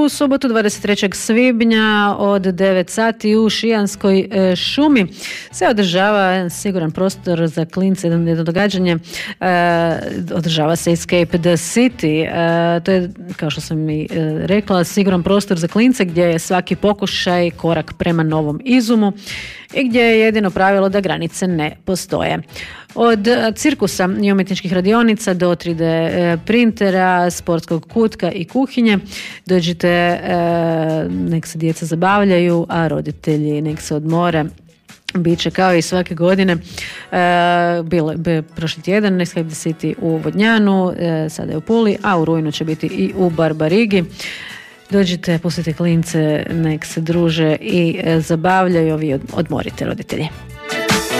u subotu 23. svibnja od 9 sati u Šijanskoj šumi se održava siguran prostor za klince, jedno događanje, održava se Escape the City. To je, kao što sam i rekla, siguran prostor za klince gdje je svaki pokušaj korak prema novom izumu i gdje je jedino pravilo da granice ne postoje. Od cirkusa i umjetničkih radionica do 3D printera, sportskog kutka i kuhinje dođite, nek se djeca zabavljaju, a roditelji nek se odmore. Biće kao i svake godine, prošli tjedan Escape the City u Vodnjanu, sada je u Puli, a u rujnu će biti i u Barbarigi. Dođite, pustite klince, nek se druže i zabavljaju, vi odmorite roditelji.